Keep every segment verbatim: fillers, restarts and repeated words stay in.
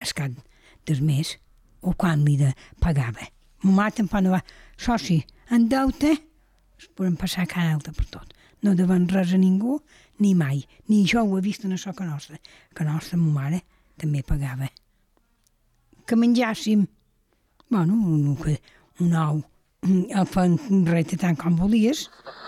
el cap del mes, o quan li de pagava. Ma mare tampoc no va, això sí, en deute, es podem passar cada alta per tot. No deuen res a ningú, ni mai. Ni jo ho he vist en això que nostra. Que nostra, ma mare, també pagava. Que menjàssim, bueno, un, un ou, el fan reta tant com volies.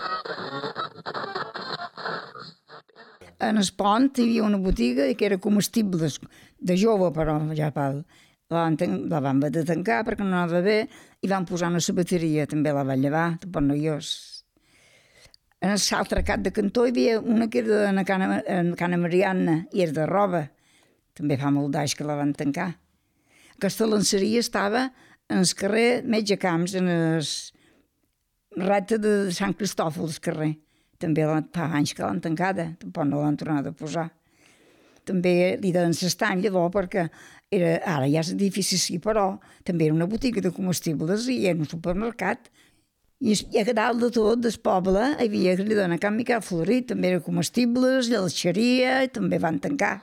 En el pont hi havia una botiga que era comestibles, de jove, però ja val. La van, la van haver de tancar perquè no anava bé i van posar una sabateria, també la van llevar, tampoc no hi és. En l'altre cap de cantó hi havia una que era de Cana, Cana Mariana i era de roba. També fa molt d'anys que la van tancar. Aquesta lanceria estava en el carrer Metge Camps, en el recte de Sant Cristòfol, el carrer. També fa anys que l'han tancada, tampoc no l'han tornat a posar. També li deien l'estany, llavors, perquè era, ara ja és edifici sí, però també era una botiga de comestibles i era un supermercat. I a dalt de tot, del poble, hi havia que li deien a Can Miquel Florit, també era comestibles, lletxeria, i també van tancar.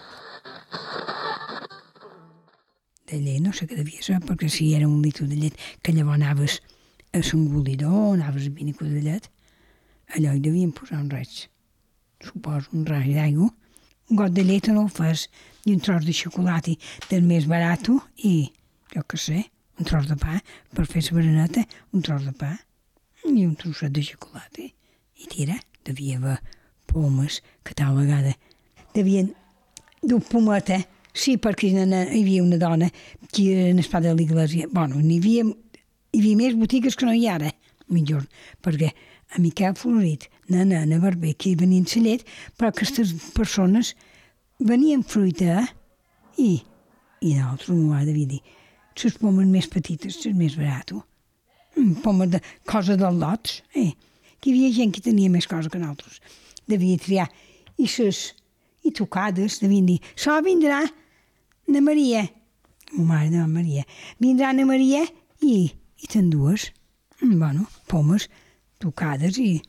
De llet no sé què devia ser, perquè si era un litre de llet, que llavors anaves a l'engolidor, anaves a vinico de llet, allò hi devien posar un raig, suposo, un raig d'aigua, un got de llet no ho fas, i un tros de xocolata del més barat i, jo què sé, un tros de pa, per fer la bereneta, un tros de pa i un trosset de xocolata. I tira, devia haver pomes, que tal vegada devien dur pometa, sí, perquè hi havia una dona que era en espada de l'església. Bueno, n'hi havia, hi havia més botigues que no hi ha ara, millor, perquè a Miquel Florit, na nena Barber, que hi venien la llet, però aquestes persones venien fruita i, i nosaltres m'ho ha de dir, les pomes més petites, les més barates, pomes de cosa dels lots, eh? Que hi havia gent que tenia més cosa que nosaltres. Devia triar. I les i tocades devien dir, això vindrà na Maria, ma mare de Maria, vindrà na Maria i, i ten dues, bueno, pomes, tocades i...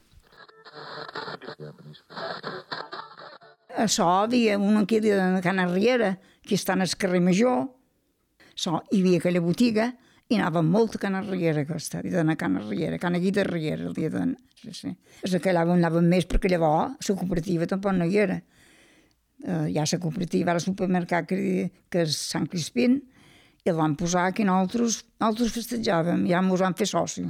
Això hi havia una que era de Can Arriera, que està en el carrer Major. Això, hi havia aquella botiga i anava molt a Can Arriera, aquesta, i d'anar a Can Arriera, Can Aguida Arriera, el dia d'anar. Sí, sí. És que allà anàvem més perquè llavors la cooperativa tampoc no hi era. Uh, hi ha la cooperativa, ara el supermercat que, que és Sant Crispín, i el van posar que nosaltres, nosaltres festejàvem, ja ens van fer soci.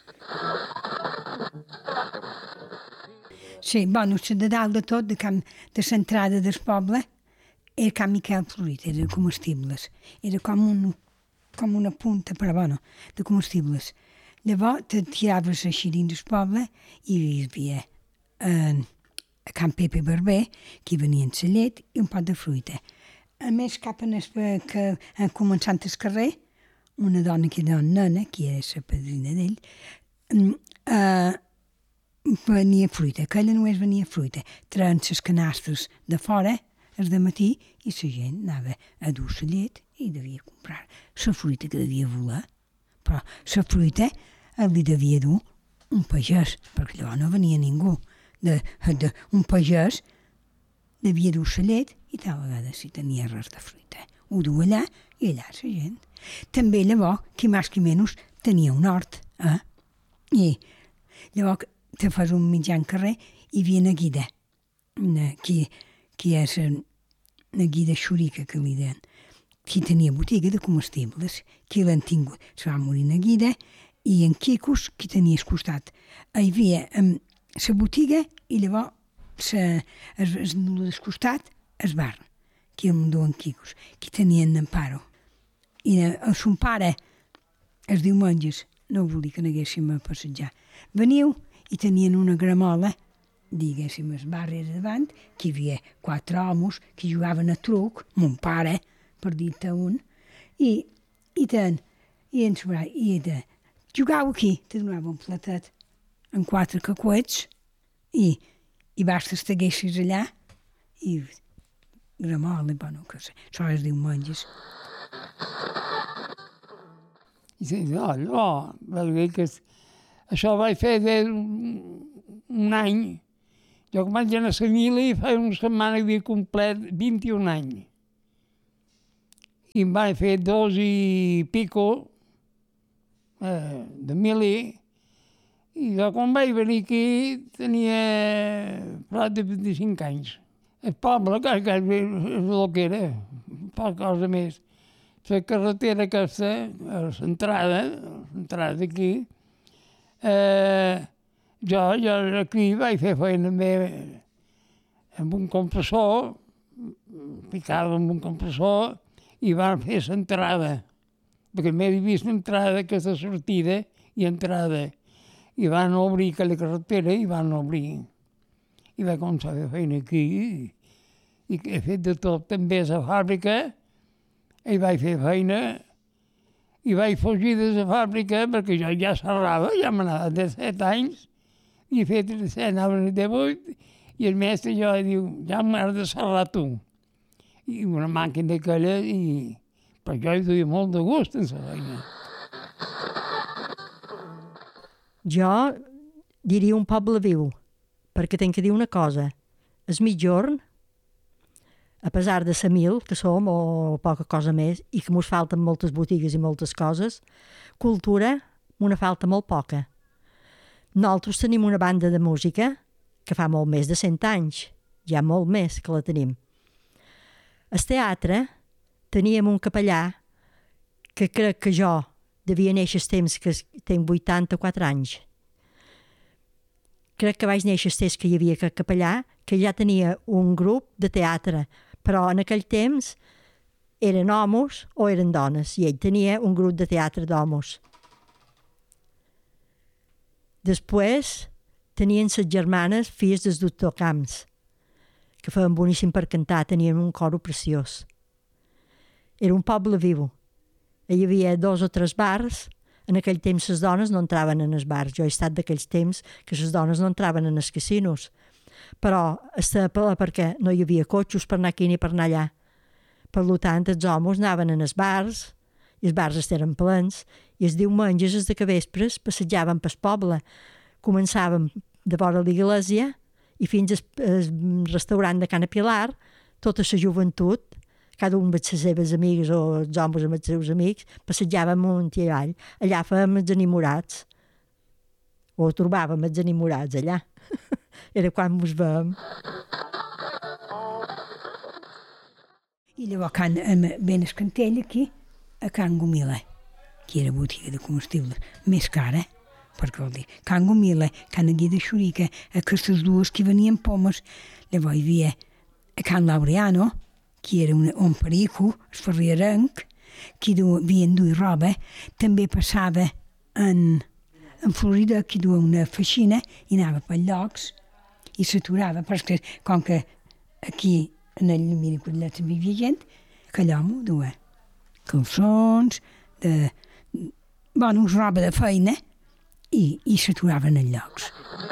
Sí, bueno, de dalt de tot, de, camp, de l'entrada del poble, era Can Miquel Florit, era de comestibles. Era com, un, com una punta, però bueno, de comestibles. Llavors te tiraves així dins del poble i hi havia eh, a Can Pepe Barber, que hi venien la llet i un pot de fruita. A més, cap en el, que, en començant el carrer, una dona que era nena, que era la padrina d'ell, eh, venia fruita. Aquella només venia fruita. Treien les canastres de fora, el de matí, i la gent anava a dur la llet i devia comprar la fruita que devia voler. Però la fruita li devia dur un pagès, perquè allò no venia ningú. De, de, un pagès devia dur la llet i tal vegada si tenia res de fruita. Ho du allà i allà la gent. També llavors, qui més qui menys, tenia un hort. Eh? I llavors te fas un mitjan carrer i hi havia una guida, una, qui, qui és una guida xurica que li deien, qui tenia botiga de comestibles, qui l'han tingut, se va morir una guida, i en Quicos, qui tenia al costat. Hi havia um, la botiga i llavors al costat el bar, qui el mandó en Quicos, qui tenia en Amparo. I el son pare, els diumenges, no volia que anéssim a passejar. Veniu i tenien una gramola, diguéssim, el barri davant, que hi havia quatre homes que jugaven a truc, mon pare, per dir-te un, i, i ten, i ens va, i de, jugau aquí, te donava un platet amb quatre cacuets, i, i basta estaguessis allà, i gramola, bueno, que sé, això és diumenges. Sí, no, no, perquè que això vaig fer un any. Jo quan vaig anar a la mili fa una setmana havia complet vint-i-un anys. i em van fer dos i pico eh, de mili, i jo quan vaig venir aquí tenia prop de vint-i-cinc anys. El poble, que, que és el que era, poca cosa més. La carretera aquesta, l'entrada, l'entrada d'aquí, eh, jo, jo aquí vaig fer feina amb, amb un compressor, picava amb un compressor, i van fer l'entrada, perquè m'he vist l'entrada, aquesta sortida i entrada. I van obrir aquella carretera i van obrir. I vaig començar a fer feina aquí, i, i he fet de tot. També a la fàbrica, i vaig fer feina, i vaig fugir de la fàbrica perquè jo ja serrava, ja m'anava de set anys, i he fet de set, anaven de vuit, i el mestre jo diu, ja m'has de serrar tu. I una màquina d'aquella, i però jo hi duia molt de gust en la feina. Jo diria un poble viu, perquè tinc que dir una cosa. El mitjorn, a pesar de ser mil que som, o poca cosa més, i que mos falten moltes botigues i moltes coses, cultura m'una falta molt poca. Nosaltres tenim una banda de música que fa molt més de cent anys, ja molt més que la tenim. Al teatre teníem un capellà que crec que jo devia néixer el temps que tinc vuitanta-quatre anys. Crec que vaig néixer el temps que hi havia aquest capellà, que ja tenia un grup de teatre, però en aquell temps eren homes o eren dones, i ell tenia un grup de teatre d'homes. Després tenien les germanes, filles del doctor Camps, que feien boníssim per cantar, tenien un coro preciós. Era un poble viu. Hi havia dos o tres bars. En aquell temps les dones no entraven en els bars. Jo he estat d'aquells temps que les dones no entraven en els casinos. Però estava perquè no hi havia cotxes per anar aquí ni per anar allà. Per tant, els homes anaven en els bars, i els bars eren plens, i els diumenges, els de vespres, passejàvem pel poble. Començàvem de vora l'església i fins al restaurant de Cana Pilar, tota la joventut, cada un amb les seves amigues o els homes amb els seus amics, passejàvem amunt i avall. Allà fèiem els enamorats. O trobàvem els enamorats allà. Era quan ens veiem. I llavors, can, ben el cantell aquí, a Can Gomila, que era botiga de comestibles, més cara, perquè vol dir, Can Gomila, Can Aguí de Xurica, aquestes dues que venien pomes. Llavors hi havia a Can Laureano, que era un, un perico, el ferriarenc, que du, havien duit roba. També passava en, en Florida, que duia una feixina i anava per llocs i s'aturava, perquè com que aquí en el Miri Collet hi havia gent, que allò m'ho duia. Calçons, de, bueno, roba de feina, i, i s'aturaven en llocs.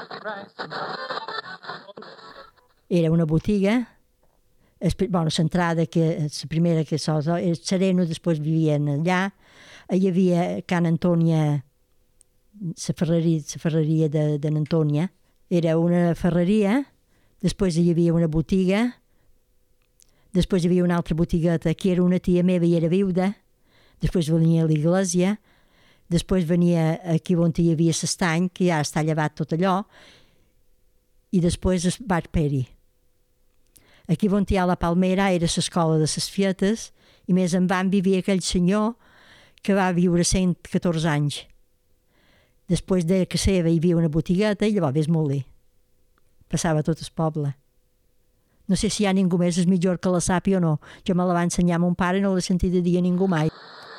Era una botiga, bueno, l'entrada, que la primera que sols, el Sereno, després vivien allà. Hi havia Can Antònia, la ferreria, la ferreria de, de n'Antònia. Era una ferreria, després hi havia una botiga, després hi havia una altra botigueta que era una tia meva i era viuda, després venia l'església, després venia aquí on hi havia l'estany, que ja està llevat tot allò, i després el Bar Peri. Aquí on hi ha la Palmera era l'escola de les Fietes, i més en van vivia aquell senyor que va viure cent catorze anys. Després de que seva hi havia una botigueta i llavors ves molí. Passava tot el poble. No sé si hi ha ningú més és millor que la sàpia o no. Jo me la va ensenyar mon pare i no l'he sentit de dir a ningú mai.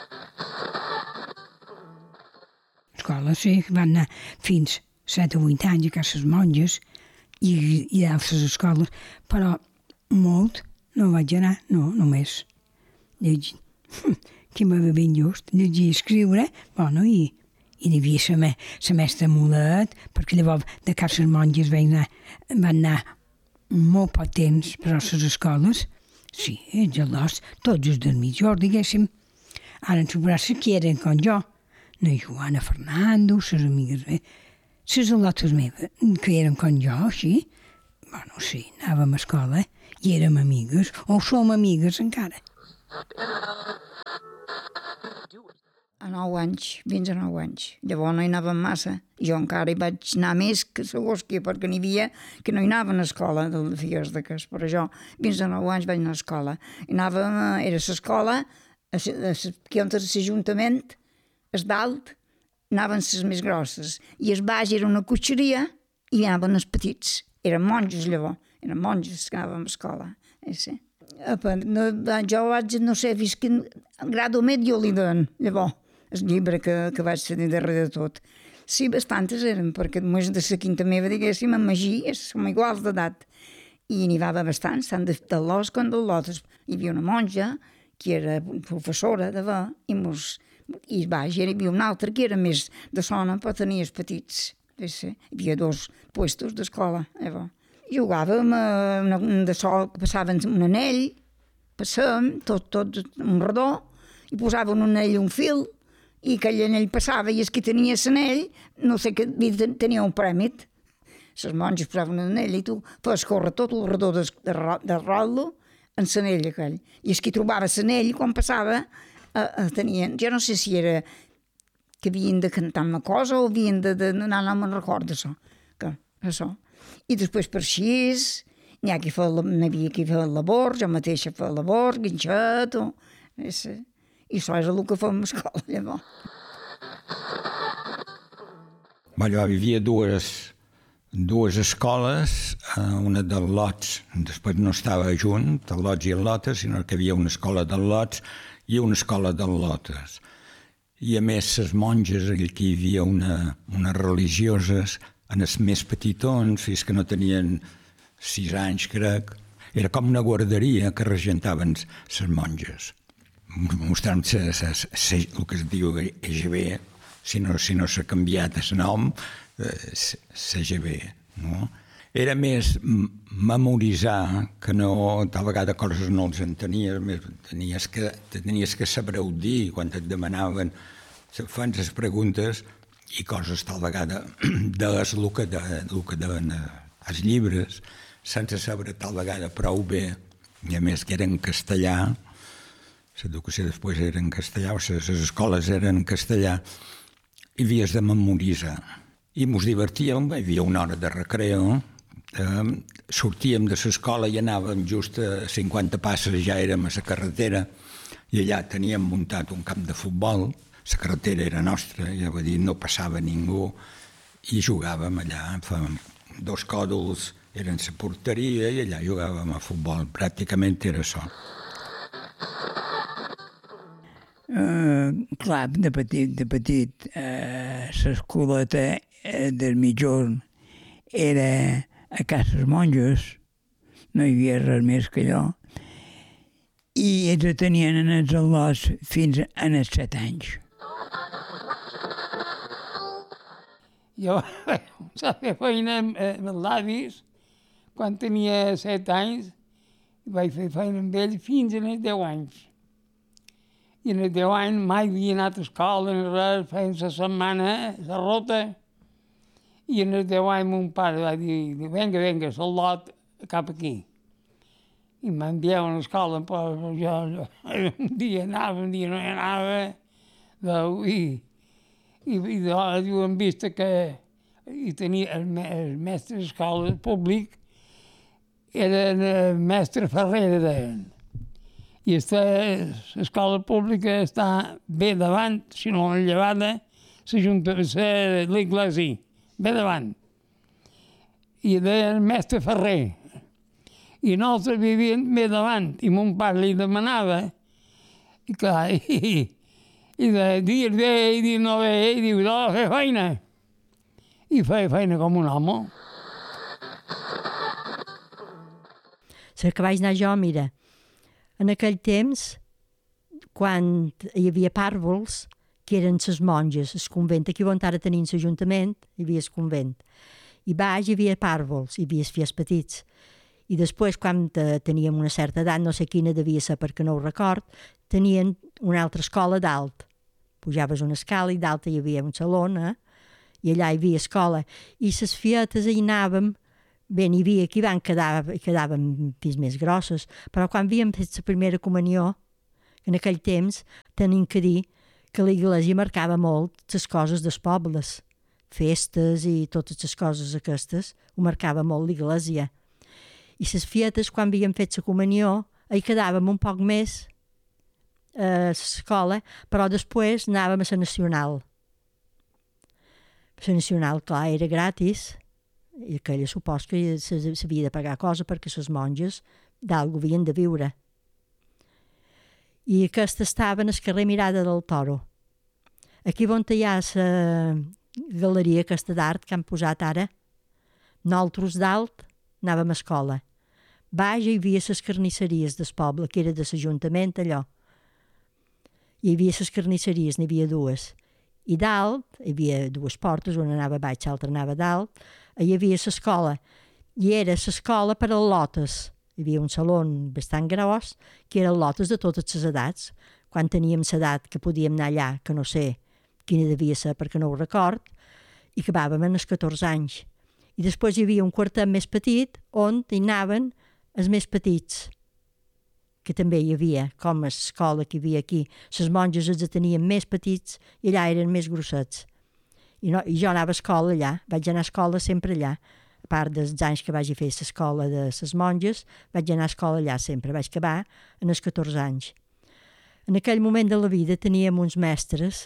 Escola, sí, van anar fins set o vuit anys a cases monges i, i altres escoles, però molt no vaig anar, no, només llegir, que m'ha ben just, llegir i escriure, bueno, i, i hi havia la, me, la mestra Mulet, perquè llavors de cases monges van anar, van anar molt poc temps per a les escoles, sí, els gelós, tots els del mitjor, diguéssim. Ara ens veuràs que eren com jo, la Joana Fernando, les amigues meves, les al·lotes meves, que eren com jo, sí, bueno, sí, anàvem a escola i érem amigues, o som amigues encara. nou anys, fins a nou anys. Llavors no hi anàvem massa. Jo encara hi vaig anar més que segons que, perquè n'hi havia que no hi anaven a escola de Figueres de Cas, però jo fins a nou anys vaig anar a escola. I anàvem, era l'escola, que on era l'Ajuntament, es dalt, anaven les més grosses, i es baix era una cotxeria i hi anaven els petits. Eren monjos llavors, eren monjos que anàvem a escola. Eh, sí. No, jo vaig, no sé, fins que grado medio li donen, llavors, el llibre que, que vaig tenir darrere de tot. Sí, bastantes eren, perquè només de la quinta meva, diguéssim, en Magí, som iguals d'edat. I n'hi va bastants, tant de, de l'os com de l'altres. Hi havia una monja, que era professora de va, i, mos, i baix, hi havia una altra que era més de zona, però tenia els petits. Sí, hi havia dos puestos d'escola, llavors. Jugàvem eh, de sol, passaven un anell, passàvem tot, tot un redó, i posaven un anell un fil, i aquell anell passava, i el que tenia l'anell, no sé què, tenia un prèmit. Les monges posaven un anell, i tu fes córrer tot el redó del de, de rotllo en l'anell aquell. I el que trobava l'anell, quan passava, eh, eh, tenien, jo no sé si era que havien de cantar una cosa o havien de... de no, no me'n recordo això. Que, això. I després per així, n'hi ha qui fa, n'hi havia qui feia labor, jo mateixa feia labor, guinxet, o... I això és el que fèiem a l'escola, llavors. Allò, hi havia dues, dues escoles, una del Lots, després no estava junt, el Lots i el Lotes, sinó que hi havia una escola del Lots i una escola del Lotes. I a més, les monges, aquí hi havia una, unes religioses, en els més petitons, fins que no tenien sis anys, crec. Era com una guarderia que regentaven les monges, mostrant el que es diu E G B, si no, si no s'ha canviat el nom, C G B. No? Era més memoritzar, que no, tal vegada coses no els entenies, tenies que, tenies que saber-ho dir quan et demanaven, fan les preguntes, i coses tal vegada deies el que, de, el que deien els llibres, sense saber tal vegada prou bé, i a més que era en castellà, l'educació després era en castellà, o les escoles eren en castellà, i havies de memoritzar. I ens divertíem, hi havia una hora de recreo, eh, sortíem de l'escola i anàvem just a cinquanta passes, ja érem a la carretera, i allà teníem muntat un camp de futbol. La carretera era nostra, ja va dir, no passava ningú, i jugàvem allà, fèiem dos còdols, eren la porteria, i allà jugàvem a futbol, pràcticament era això. Uh, clar, de petit, de petit, uh, l'escoleta uh, del mitjorn era a cases monges, no hi havia res més que allò, i ells tenien en els al·lots fins a els set anys. Jo vaig fer feina amb, amb els avis quan tenia set anys, vaig fer feina amb ell fins als deu anys. I en els deu anys mai havia anat a escola, ni res, feien la setmana, la rota. I en els deu anys mon pare va dir, vinga, vinga, l'al·lot cap aquí. I m'enviaven a l'escola, però jo, jo un dia anava, un dia no hi anava, i, i, i de diuen vista que i tenia el, el mestre d'escola públic, era el mestre Ferrer, deien. I l'escola pública està bé davant, si no a la llevada, l'església, bé davant. I deien el mestre Ferrer. I nosaltres vivíem bé davant, i mon pare li demanava, i clar, i, i de dir bé i dir no bé, i diu, no, fer feina. I feia feina com un home. La que vaig anar jo, mira, en aquell temps, quan hi havia pàrvols, que eren les monges, el convent, aquí on ara tenim l'Ajuntament, hi havia el convent. I baix hi havia pàrvols, hi havia els fills petits. I després, quan teníem una certa edat, no sé quina devia ser perquè no ho record, tenien una altra escola dalt. Pujaves una escala i dalt hi havia un saló, eh? I allà hi havia escola. I les fietes hi anàvem, bé, n'hi havia qui van quedar, quedaven fills més grosses, però quan havíem fet la primera comunió, en aquell temps, tenim que dir que l'església marcava molt les coses dels pobles, festes i totes les coses aquestes, ho marcava molt l'església. I les fietes, quan havien fet la comunió, hi quedàvem un poc més a l'escola, però després anàvem a la nacional. La nacional, clar, era gratis, i aquella supos que s'havia de pagar cosa perquè les monges d'algú havien de viure. I aquesta estava en el carrer Mirada del Toro. Aquí on hi ha la galeria aquesta d'art que han posat ara, nosaltres dalt anàvem a escola. Baix hi havia les carnisseries del poble, que era de l'Ajuntament, allò. Hi havia les carnisseries, n'hi havia dues. I dalt hi havia dues portes, una anava baix, l'altra anava dalt. Hi havia l'escola, i era l'escola per als lotes. Hi havia un saló bastant gros, que eren lotes de totes les edats. Quan teníem l'edat que podíem anar allà, que no sé quina devia ser perquè no ho record, i acabàvem en els catorze anys. I després hi havia un quartet més petit on hi anaven els més petits, que també hi havia, com a l'escola que hi havia aquí. Les monges els tenien més petits i allà eren més grossets. I, no, i jo anava a escola allà, vaig anar a escola sempre allà. A part dels anys que vaig fer l'escola de les monges, vaig anar a escola allà sempre. Vaig acabar en els catorze anys. En aquell moment de la vida teníem uns mestres,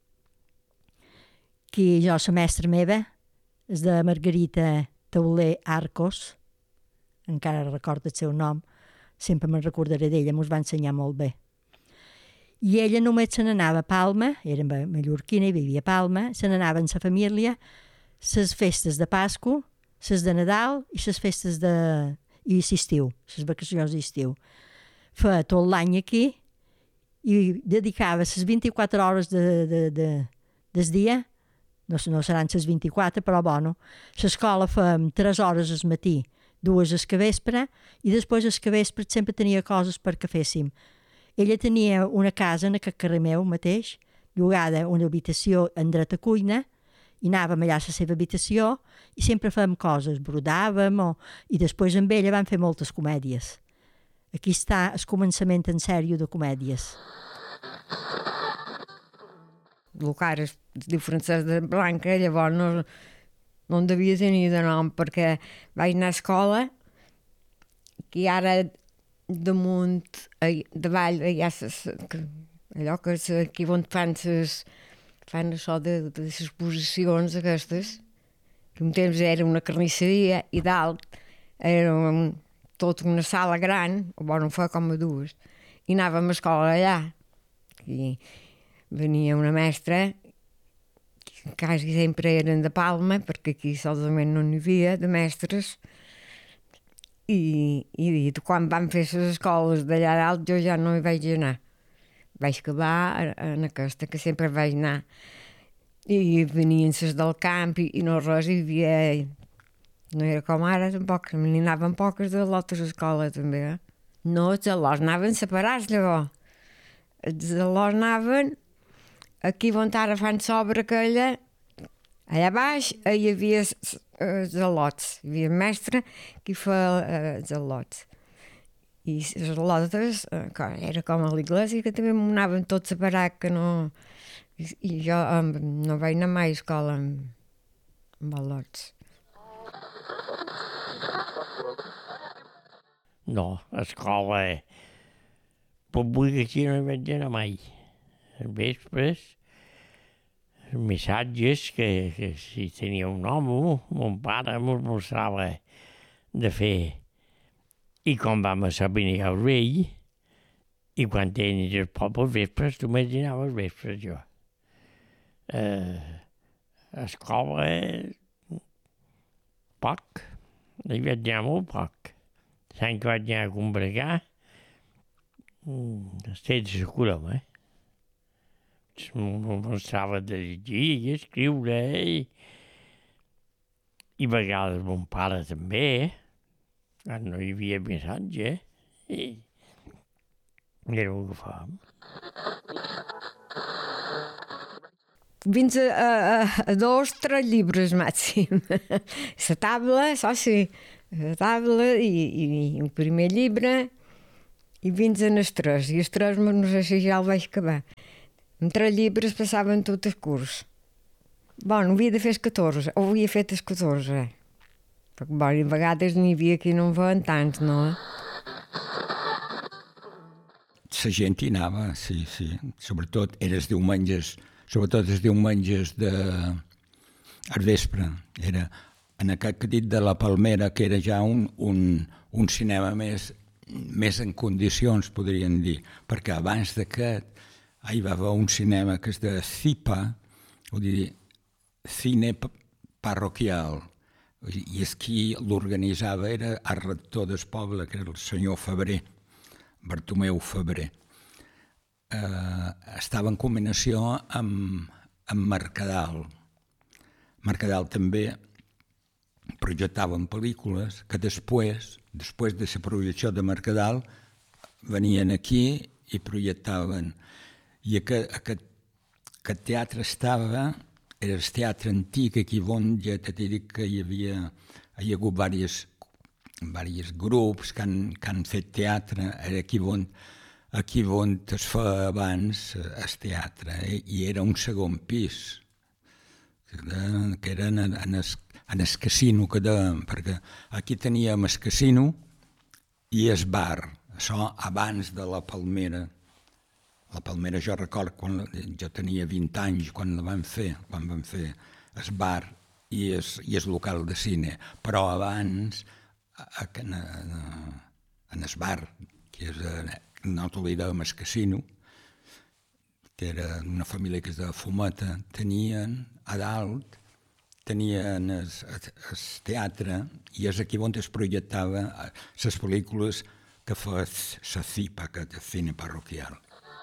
que jo, la mestra meva, és de Margarita Tauler Arcos, encara recordo el seu nom, sempre me'n recordaré d'ella, m'ho va ensenyar molt bé. I ella només se n'anava a Palma, era mallorquina i vivia a Palma, se n'anava amb la família, les festes de Pasqua, les de Nadal i les festes de... i l'estiu, les vacacions d'estiu. Fa tot l'any aquí i dedicava les vint-i-quatre hores de, de, de, del dia, no, no seran les vint-i-quatre, però bueno, l'escola fem tres hores al matí, dues al capvespre, i després al capvespre sempre tenia coses perquè féssim. Ella tenia una casa en aquest carrer meu mateix, llogada una habitació en dret a cuina, i anàvem allà a la seva habitació i sempre fèiem coses, brodàvem, o... i després amb ella vam fer moltes comèdies. Aquí està el començament en sèrio de comèdies. El que ara es diu Francesc de Blanca, llavors no, no en devia tenir de nom, perquè vaig anar a escola, que ara damunt, davall, hi ha ses, allò que és aquí on fan ses, fan això de, de les exposicions aquestes, que un temps era una carnisseria i dalt era un, tot una sala gran, o bueno, fa com a dues, i anàvem a escola allà. I venia una mestra, que quasi sempre eren de Palma, perquè aquí solament no n'hi havia de mestres, i, i quan van fer les escoles d'allà dalt jo ja no hi vaig anar. Vaig acabar en aquesta, que sempre vaig anar. I venien les del camp i, i no res, hi havia... No era com ara, tampoc, n'hi anaven poques de l'altra escola, també. Eh? No, els al·lors anaven separats, llavors. Els al·lors anaven aquí on ara fan s'obra aquella, allà baix hi havia els al·lots, hi havia un mestre que feia els al·lots. I les al·lotes, era com a l'església, que també m'anaven tots separats, que no... I jo no vaig anar mai a escola amb, amb al·lots. No, a escola pública aquí no hi vaig anar mai. Els vespres, els missatges, que, que si tenia un home, mon pare mos mostrava de fer. I quan vam a venir al rei, i quan tenies el poble als vespres, tu m'imaginaves als vespres, jo. Eh, a escola, poc. Hi vaig anar molt poc. L'any que vaig anar a combregar, estic segur, eh? M'ho mostrava de llegir i escriure, i, i a vegades mon pare també, quan no hi havia missatge, i era el que fèiem. Fins a, a, a dos, tres llibres màxim. La taula, això sí, la taula i, i, i un primer llibre, i fins a les tres. I els tres no sé si ja el vaig acabar. Entre llibres passaven tot el curs. Bueno, havia de fer els catorze, o havia fet els catorze. Perquè, bueno, a vegades n'hi havia que no en feien tants, no? La gent hi anava, sí, sí. Sobretot era els diumenges, sobretot els diumenges de... al vespre. Era en aquest que he dit de la Palmera, que era ja un, un, un cinema més, més en condicions, podríem dir, perquè abans d'aquest hi va haver un cinema que és de Cipa, vull dir, cine parroquial, i és qui l'organitzava era el rector del poble, que era el senyor Febrer, Bartomeu Febrer. Eh, estava en combinació amb, amb Mercadal. Mercadal també projectaven pel·lícules que després, després de la projecció de Mercadal, venien aquí i projectaven. I aquest, aquest, aquest teatre estava, era el teatre antic, aquí on ja t'he dit que hi havia, hi ha hagut diversos, diversos grups que han, que han fet teatre, era aquí on, aquí on es feia abans el teatre, eh? I era un segon pis, que era en, en, el, en el casino que dèiem, perquè aquí teníem el casino i el bar, això abans de la Palmera. La Palmera jo record quan jo tenia vint anys quan la van fer, quan van fer el bar i el, i el local de cine, però abans en, en el bar, que és, nosaltres li dèiem el casino, que era una família que és de Fumeta, tenien a dalt, tenien el, el teatre i és aquí on es projectava les pel·lícules que fa la Cipa, que és el cine parroquial.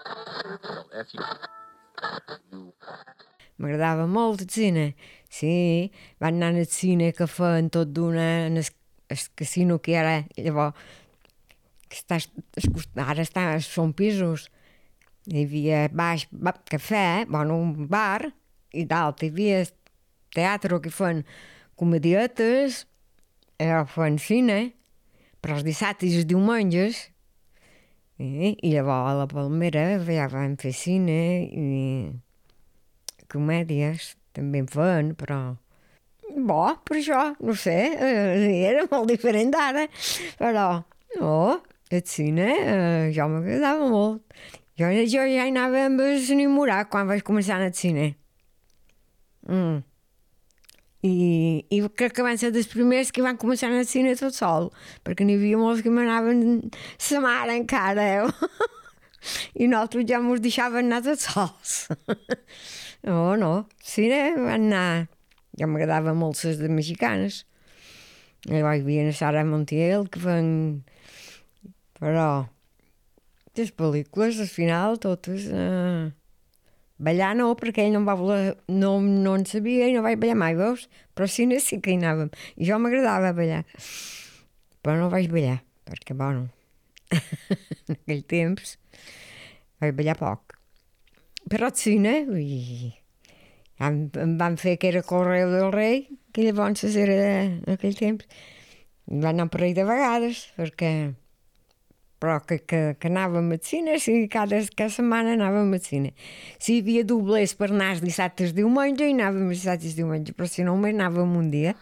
M'agradava molt el cine, sí, van anar al cine que feien tot d'una, en el, el casino que era, llavors, que està, ara està, són pisos, hi havia baix cafè, bueno, un bar, i dalt hi havia teatre que feien comedietes, feien cine, però els dissabtes i els diumenges. I, i llavors a la Palmera ja van fer cine i comèdies també en feien, però bo, per això, no sé, era molt diferent d'ara, però no, el cine eh, jo m'agradava molt. Jo, jo ja hi anava amb el enamorat quan vaig començar al cine. Mm. I, i crec que van ser dels primers que van començar al cine tot sol, perquè n'hi havia molts que m'anaven sa mare encara, eh? I nosaltres ja mos deixaven anar tots sols. No, no, cine van anar... Ja m'agradava molt les de mexicanes. Llavors hi havia la Sara Montiel, que fan... Però les pel·lícules, al final, totes... Eh... Ballar no, perquè ell no em va voler, no, no en sabia i no vaig ballar mai, veus? Però cine sí que hi anàvem. I jo m'agradava ballar. Però no vaig ballar, perquè, bueno, en aquell temps vaig ballar poc. Però al cine, ui, em, em van fer que era Correu del Rei, que llavors era en aquell temps. I van anar per ahí de vegades, perquè... però que, que, que anàvem al cine, sí, cada, cada setmana anàvem al cine. Si hi havia doblers per anar els dissabtes diumenge, hi anàvem els dissabtes diumenge, però si no, només anàvem un dia.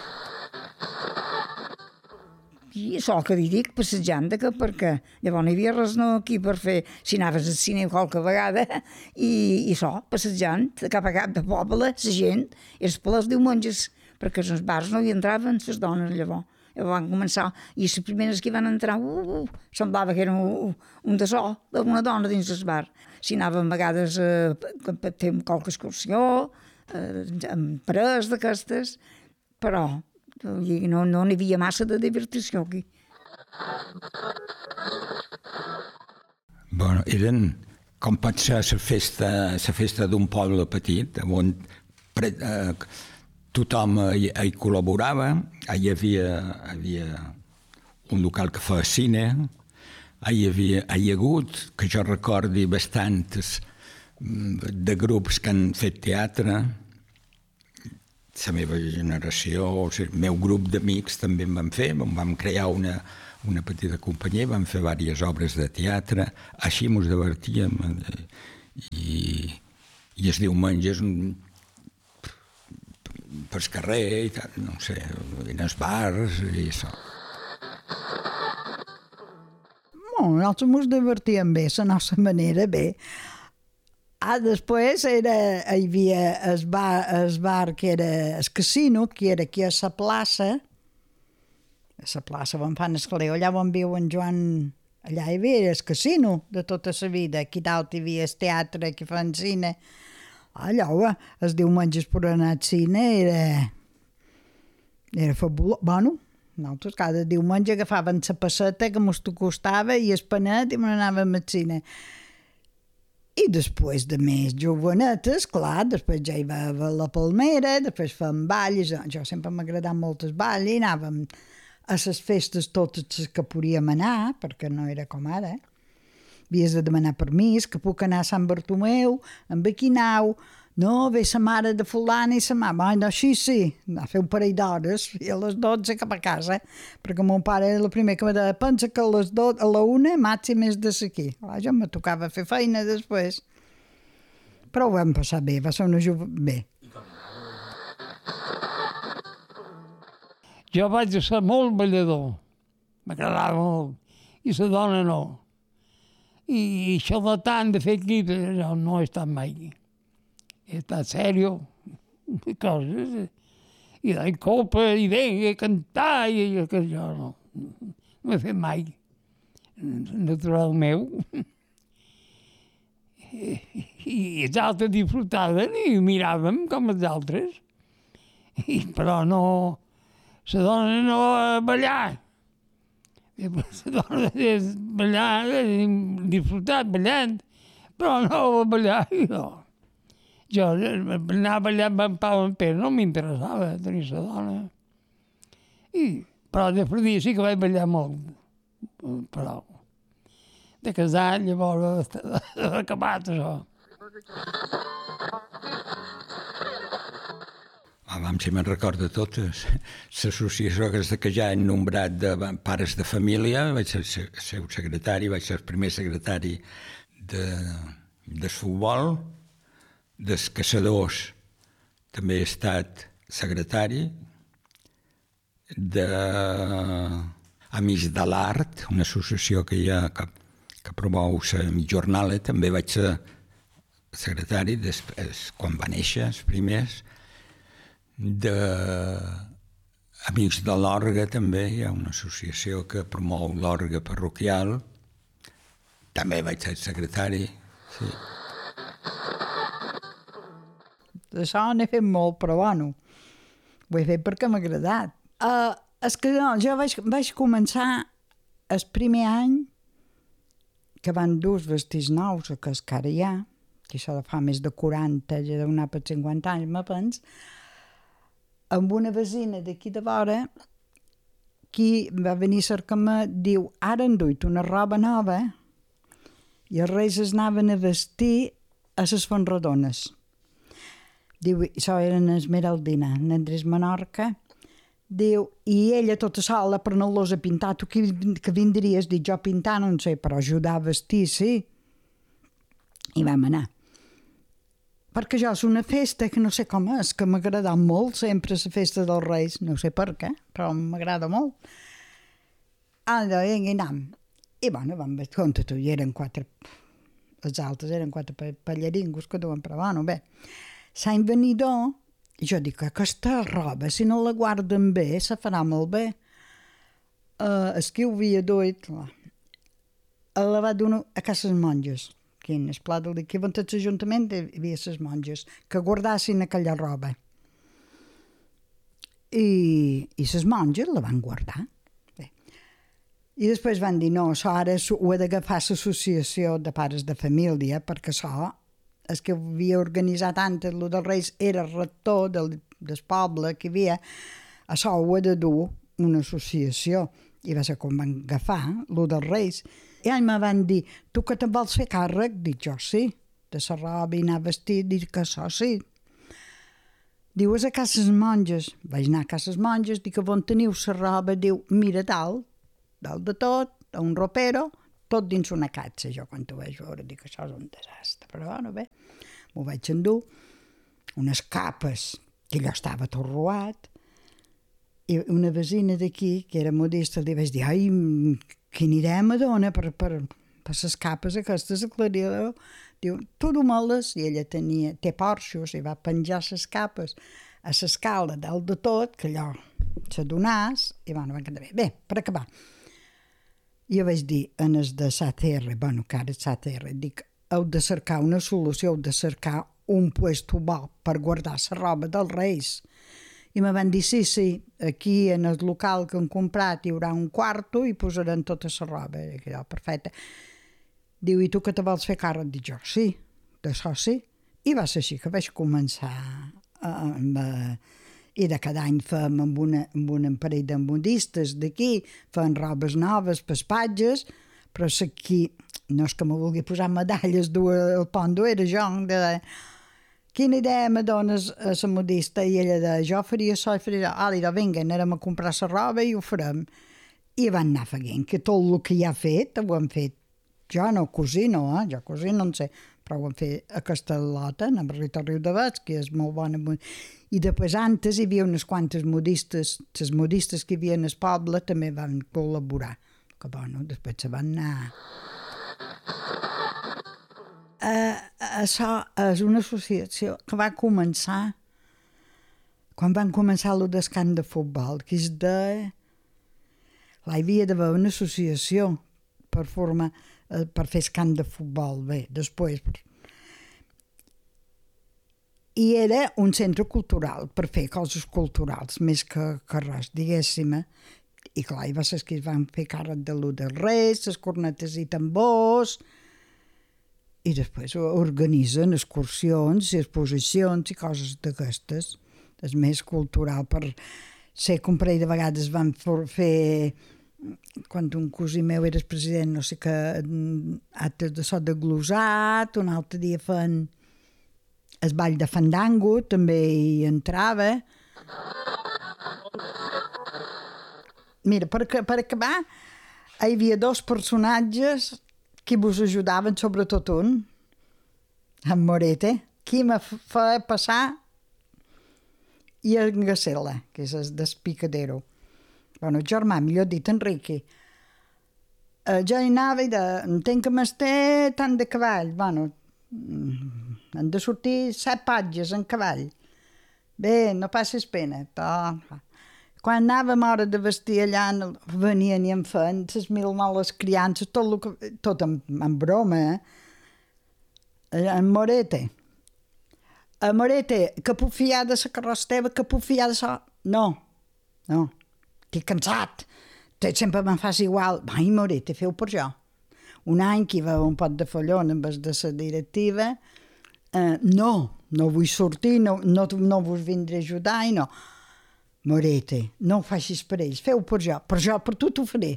I això que li dic, passejant, que perquè llavors no hi havia res no, aquí per fer, si anaves al cine qualque vegada, i, i això, passejant, cap a cap de poble, la gent, és per les diumenges, perquè als bars no hi entraven les dones llavors. Van començar, i les primeres que van entrar, uh, uh, semblava que era un, un de so d'una dona dins el bar. Si anàvem a vegades a, a fer qualque excursió, eh, amb parelles d'aquestes, però no, no n'hi havia massa de divertició aquí. Bueno, eren, com pot ser la festa, la festa d'un poble petit, on pre, eh, tothom hi, hi col·laborava, hi havia, havia un local que feia cine, hi havia, hi ha hagut, que jo recordi, bastants de grups que han fet teatre, la meva generació, o sigui, el meu grup d'amics també en vam fer, vam crear una, una petita companyia, vam fer diverses obres de teatre, així ens divertíem, i I els diumenges pel carrer, i tal, no sé, en els bars i això. Bueno, nosaltres ens divertíem bé, la nostra manera, bé. Ah, després era, hi havia el bar, el bar que era el casino, que era aquí a la plaça, a la plaça on fan escaleu, allà on viu en Joan, allà hi havia el casino de tota la vida, aquí dalt hi havia el teatre, aquí fan cine. Allò, els diumenges per anar al cine era, era fabulós. Bueno, nosaltres cada diumenge agafàvem la passeta que ens costava i el panet i anàvem al cine. I després de més jovenetes, clar, després ja hi va a la Palmera, després fèiem balls, jo sempre m'ha agradat molt el ball, i anàvem a les festes totes que podíem anar, perquè no era com ara. Havies de demanar permís, que puc anar a Sant Bartomeu, amb Equinau, no, ve la mare de fulana i la mama, ai, no, així sí, a fer un parell d'hores, i a les dotze cap a casa, perquè mon pare era el primer que me deia, pensa que a les dotze, a la una, màxim és de aquí. Clar, jo me tocava fer feina després. Però ho vam passar bé, va ser una jove... bé. Jo vaig ser molt ballador, m'agradava molt, i la dona no. I això de tant de fer aquí, jo no he estat mai. He estat sèrio, coses, i de copa, i bé, i cantar, i que jo no, no he fet mai. Natural meu. I, i els altres disfrutaven i miràvem com els altres. I, però no, la dona no a ballar. La dona és ballar, disfrutar ballant, però no a ballar, jo. Jo anar a ballar amb en Pau en Pere no m'interessava tenir la dona. I, però després dia sí que vaig ballar molt, però de casar llavors ha acabat això. Abans, si me'n recordo totes, l'associació que ja hem nombrat de pares de família, vaig ser el seu secretari, vaig ser el primer secretari de, del futbol, dels caçadors també he estat secretari, d'Amics de l'Art, una associació que hi ha que, que promou la jornada, també vaig ser secretari després, quan va néixer, els primers, d'Amics de l'Orgue també, hi ha una associació que promou l'orgue parroquial, també vaig ser secretari, sí. D'això n'he fet molt, però bueno, ho he fet perquè m'ha agradat. Uh, és que no, jo vaig, vaig començar el primer any que van dur els vestits nous, que és que ara hi ha, que això de fa més de quaranta, ja deu anar per cinquanta anys, me pens, amb una vecina d'aquí de vora, qui va venir a cercar-me, diu, ara han duit una roba nova i els reis es anaven a vestir a les Fonrodones. Diu, això era en Esmeraldina, en Andrés Menorca. Diu, i ella tota sola per anar-los a pintar, tu que, que vindries? Dic, jo pintar no sé, però ajudar a vestir, sí. I vam anar. Perquè jo és una festa que no sé com és, que m'ha agradat molt sempre la festa dels Reis, no sé per què, però m'agrada molt. Ah, doncs, vinga, anem. I bueno, vam veure, compte tu, hi eren quatre, els altres eren quatre pallaringos que duen, però bueno, bé. Sant venidor, jo dic, aquesta roba, si no la guarden bé, se farà molt bé. Uh, el que ho havia duit, la va donar a cases monges, que en el pla del dia, que on tot l'Ajuntament hi havia les monges, que guardassin aquella roba. I, i les monges la van guardar. Bé. I després van dir, no, això ara ho ha d'agafar l'associació de pares de família, perquè això, el que havia organitzat antes, el dels Reis, era el rector del, del poble que hi havia, això ho ha de dur una associació. I va ser com van agafar, el dels Reis. I ells me van dir, tu que te'n vols fer càrrec? Dic, jo sí, de la roba i anar vestit, dic que això sí. Diu, és a cases monges. Vaig anar a cases monges, dic, on teniu la roba? Diu, mira, dalt, dalt de tot, a un ropero, tot dins una catxa. Jo quan ho vaig veure dic, això és un desastre, però bueno, bé. m'ho vaig endur, unes capes, que allò estava tot roat, i una vecina d'aquí, que era modista, li vaig dir, ai, que anirem a dona per, per, per les capes aquestes, aclarir-ho. Diu, tu du-me-les, i ella tenia, té porxos, i va penjar les capes a l'escala dalt de tot, que allò se donàs, i bueno, van quedar bé. Bé, per acabar, jo vaig dir en els de S A T R, bueno, que ara és S A T R, dic, heu de cercar una solució, heu de cercar un puesto bo per guardar la roba dels Reis. I me van dir, sí, sí, aquí en el local que han comprat hi haurà un quarto i posaran tota la roba. I allò, perfecte. Diu, i tu que te vols fer càrrec? Dic jo, sí, d'això sí. I va ser així que vaig començar amb... I de cada any fem amb, una, amb un parell de modistes d'aquí, fem robes noves, paspatges, però aquí no és que me vulgui posar medalles, dur el pont dur, era jo, de... Quina idea me dones a la modista? I ella de, jo faria això i faria allò. Ah, i de, vinga, anarem a comprar la roba i ho farem. I van anar fent, que tot el que ja ha fet, ho han fet. Jo no cosino, eh? Jo cosino, no sé, però ho han fet a Castellota, a Rita Riu de Ves, que és molt bona. I després, antes, hi havia unes quantes modistes, les modistes que hi havia en el poble també van col·laborar. Que, bueno, després se van anar... Uh, això és una associació que va començar quan van començar el descans de futbol, que és de... Là hi havia d'haver una associació per formar, uh, per fer escant de futbol, bé, després. I era un centre cultural per fer coses culturals, més que, que res, diguéssim. I clar, hi va ser que es van fer càrrec de l'U dels Reis, les cornetes i tambors... I després organitzen excursions i exposicions i coses d'aquestes. És més cultural. Per ser que un parell de vegades van fer, quan un cosí meu era president, no sé què, actes de so de glosat, un altre dia fan el ball de fandango, també hi entrava. Mira, per, per acabar, hi havia dos personatges que vos ajudaven, sobretot un, en Morete, qui me feia passar, i en Gacela, que és el d'Espicadero. Bueno, el germà, millor dit, Enrique. Eh, jo hi anava i de, entenc que m'esté tant de cavall. Bueno, han de sortir set patges en cavall. Bé, no passis pena. To. Quan anàvem a hora de vestir allà, venien i em feien les mil males criances, tot, el que, tot en, en broma, eh? En Morete. A Morete, que puc fiar de la carrossa teva, que puc fiar de la... No, no, estic cansat. Te sempre me'n fas igual. Ai, Morete, feu per jo. Un any que hi va un pot de follon en vez de la directiva, eh, no, no vull sortir, no, no, no vos vindré a ajudar i no. Morete, no ho facis per ells, feu per jo, per jo, per tu t'ho faré.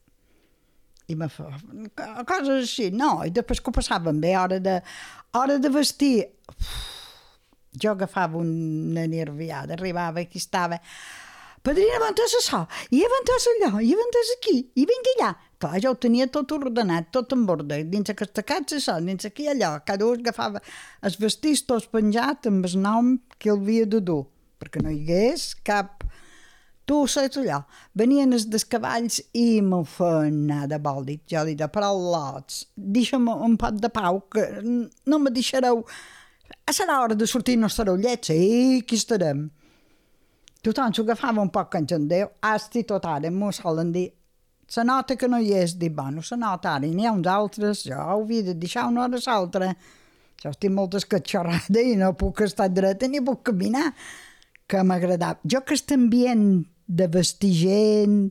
I me fa, coses així, no, i després que ho passàvem bé, hora de, hora de vestir, uf, jo agafava una nerviada, arribava aquí estava, padrina, avantes això, i avantes allò, i avantes aquí, i vinga allà. Clar, jo ho tenia tot ordenat, tot en ordre, dins aquesta casa això, dins aquí allò, cada un agafava els vestits tots penjats amb el nom que el havia de dur, perquè no hi hagués cap... Tu saps allò, venien els dels cavalls i m'ho feien anar de vol, dic jo, dic, però lots, deixa'm un pot de pau, que no me deixareu... Serà hora de sortir, no estareu llets, i aquí estarem. Tothom s'ho agafava un poc en Déu, hasti tot ara, m'ho solen dir, se nota que no hi és, dic, bueno, se nota ara, i n'hi ha uns altres, jo ho havia de deixar una hora a l'altra. Jo estic molt escatxorrada i no puc estar dreta ni puc caminar. Que m'agradava. Jo que aquest ambient de vestir gent,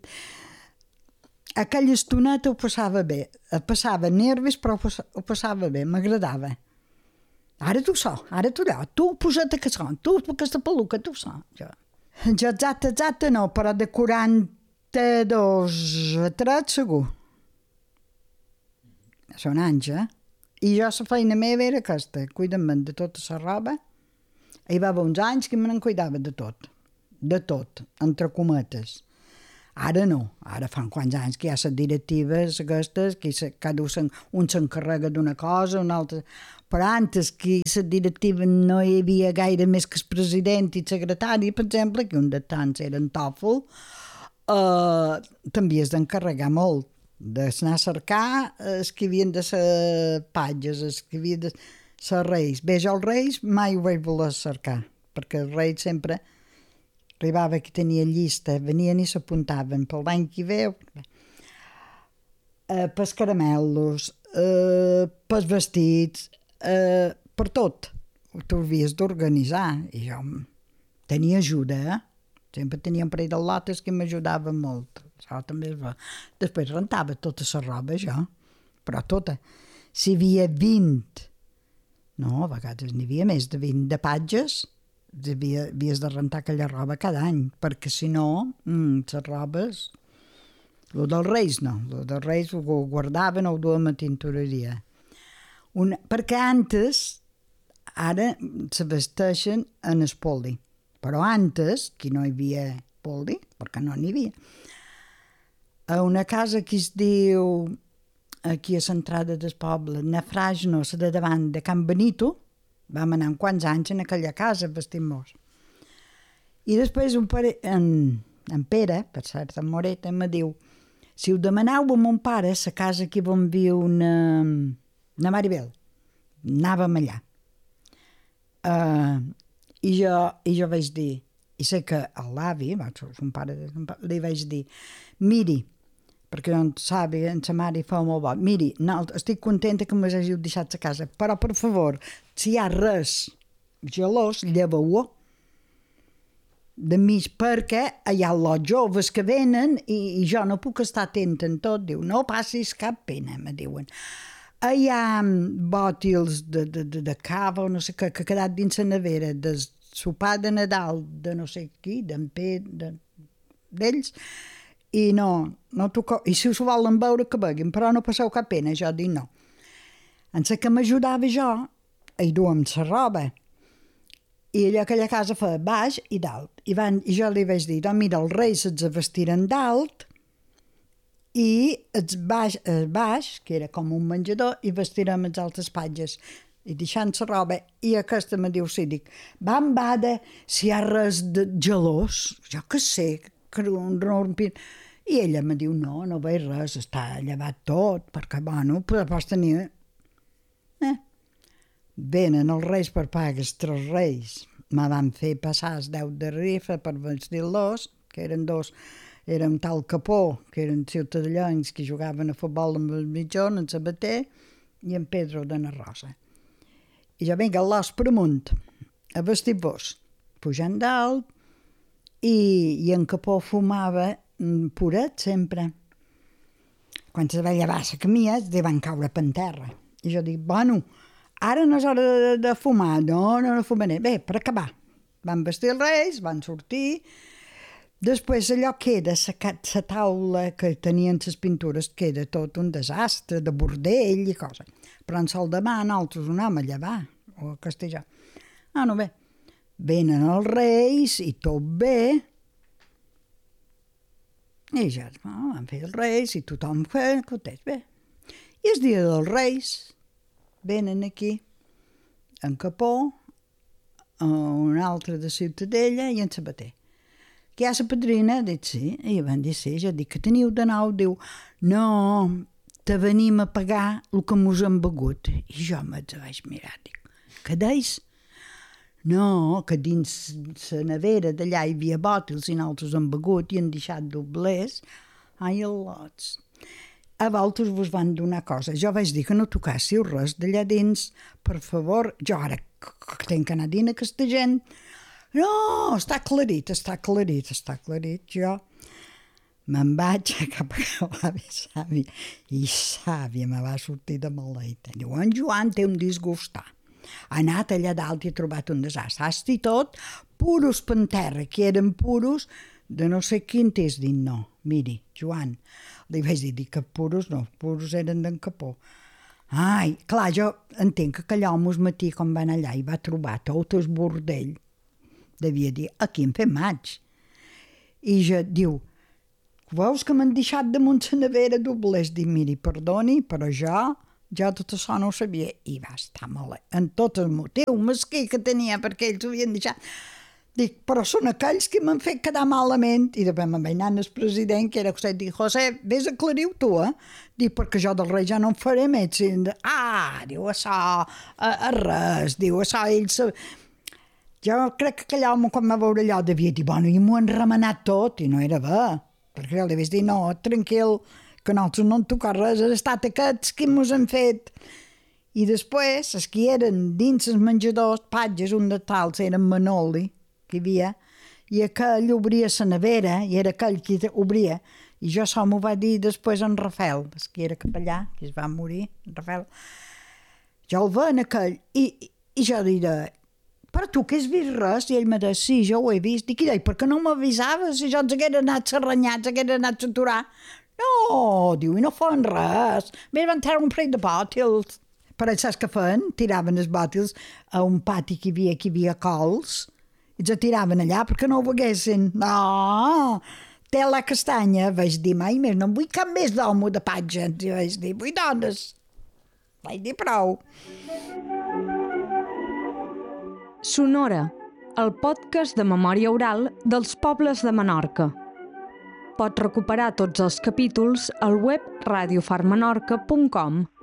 aquella estoneta ho passava bé. Passava nervis, però ho passava bé, m'agradava. Ara tu so, ara tu allò, tu posa't a casar, tu aquesta peluca, tu so. Jo, jo exacte, exacte no, però de quaranta-dos a tres segur. Són anys, eh? I jo la feina meva era aquesta, cuida'm de tota la roba. Hi va haver uns anys que me n'en cuidava de tot, de tot, entre cometes. Ara no, ara fa quants anys que hi ha les directives aquestes, que cada un s'encarrega d'una cosa, un altre... Però antes que les directives no hi havia gaire més que el president i el secretari, per exemple, que un de tants era en Tòfol, uh, també has d'encarregar molt, d'anar a cercar els que havien de ser patges, els que havien de ser reis. Bé, jo els reis mai ho vaig voler cercar, perquè els reis sempre... Arribava que tenia llista, venien i s'apuntaven per l'any que ve, eh, pels caramelos, eh, pels vestits, eh, per tot. T'ho havies d'organitzar. I jo tenia ajuda, eh? Sempre tenia un parell de lotes que m'ajudava molt. Això també es va. Després rentava tota la roba, jo, però tota. Si hi havia vint, no, a vegades n'hi havia més de vint de patges, Havia, havies de rentar aquella roba cada any, perquè si no, mm, les robes... El dels reis no, el dels reis ho guardaven o ho duien a tintoreria. Una, perquè antes, ara se vesteixen en el poli, però antes, que no hi havia poli, perquè no n'hi havia, a una casa que es diu, aquí a l'entrada del poble, Nafragno, la de davant de Can Benito, vam anar quants anys en aquella casa vestint-nos. I després un pare, en, en Pere, per cert, en Moreta, em diu, si ho demaneu a mon pare, la casa que on viu na, na Maribel, anàvem allà. Uh, i, jo, I jo vaig dir, i sé que a l'avi, son pare, li vaig dir, miri, perquè no sabi, en sa mare fa molt bo. Miri, no, estic contenta que m'hàgiu deixat a casa, però, per favor, si hi ha res gelós, lleveu-ho de mig, perquè hi ha els joves que venen i, i jo no puc estar atenta en tot. Diu, no passis cap pena, me diuen. Hi ha bòtils de, de, de, de cava o no sé què, que ha quedat dins la nevera, del sopar de Nadal de no sé qui, d'en Pere, d'ells, i no, no toco, i si us volen veure que beguin, però no passeu cap pena, jo dic no. En la que m'ajudava jo, hi duem la roba, i allò aquella casa feia baix i dalt, i, van, i jo li vaig dir, doncs mira, els reis se'ls vestiren dalt, i el baix, el baix, que era com un menjador, i vestirem els altres patges, i deixant la roba, i aquesta me diu, sí, dic, van bada, si hi ha res de gelós, jo què sé, que un rompint. I ella me diu, no, no veig res, està llevat tot, perquè, bueno, pots tenir... Eh? Venen els reis per pagues, tres reis. Me van fer passar els deu de rifa per vestir-los, que eren dos, era un tal Capó, que eren ciutadans que jugaven a futbol amb el mitjón, en Sabater, i en Pedro de na Rosa. I jo vinga, l'os per amunt, a vestir-vos, pujant dalt, i, i en Capó fumava puret sempre. Quan se va llevar la camia, li van caure per terra. I jo dic, bueno, ara no és hora de, de fumar, no, no, no fumaré. Bé, per acabar, van vestir els reis, van sortir, després allò queda, la taula que tenien les pintures, queda tot un desastre, de bordell i cosa. Però en sol demà nosaltres ho anem a llevar, o a castellar. Ah, no, bé, venen els reis i tot bé, i ja oh, van fer els reis i tothom fa content, bé. I el dia dels reis venen aquí en Capó, un altre de Ciutadella i en Sabater. Que hi ha la padrina? Dic, sí. I van dir, sí. Jo dic, que teniu de nou? Diu, no, te venim a pagar el que mos hem begut. I jo me'ls vaig mirar, dic, què deis? No, que dins la nevera d'allà hi havia bòtils i nosaltres hem begut i han deixat doblers. Ai, al·lots. A vosaltres vos van donar coses. Jo vaig dir que no tocàssiu res d'allà dins, per favor. Jo ara que tenc que anar dins aquesta gent. No, està aclarit, està aclarit, està aclarit. Jo me'n vaig cap a l'avi Sàvia i Sàvia me va sortir de maleita. Diu, en Joan té un disgustar. Ha anat allà dalt i ha trobat un desastre. Has dit tot, puros per terra, que eren puros de no sé quin t'és dit no. Miri, Joan, li vaig dir que puros no, puros eren d'en Capó. Ai, clar, jo entenc que aquell home us matí quan van allà i va trobar tot el bordell. Devia dir, aquí en fem maig. I jo diu, veus que m'han deixat damunt la nevera doblers? Dic, miri, perdoni, però jo, jo tot això no ho sabia. I va estar mal, en tot el motiu mesquí que tenia, perquè ells ho havien deixat. Dic, però són aquells que m'han fet quedar malament. I després me'n vaig anar al president, que era José, dic, José, vés a aclarir-ho tu, eh? Dic, perquè jo del rei ja no em faré més. I, ah, diu, això, a, a res, diu, això, ell... Se... Jo crec que aquell home, quan va veure allò, devia dir, bueno, i m'ho han remenat tot, i no era bé. Perquè jo li vaig dir, no, tranquil, que nosaltres no en tocar res, ha estat aquests que mos han fet. I després, els que eren dins els menjadors, patges, un de tals, eren Manoli, que hi havia, i aquell obria la nevera, i era aquell qui obria, i jo això m'ho va dir després en Rafael, que era capellà, que es va morir, en Rafael. Jo el veig aquell, i, i jo diré, però tu que has vist res? I ell me deia, sí, jo ho he vist. Dic, i per què no m'avisaves? Si jo ens haguera anat serranyats, haguera anat a aturar. No, diu, i no fan res. Més van tirar un parell de bòtils. Però saps què feien? Tiraven els bòtils a un pati que hi havia, que hi havia cols, i els tiraven allà perquè no ho veguessin. No, té la castanya. Vaig dir, mai més, no em vull cap més d'home de patge. I vaig dir, vull dones. Vaig dir prou. Sonora, el podcast de memòria oral dels pobles de Menorca. Pots recuperar tots els capítols al web radio far menorca punt com.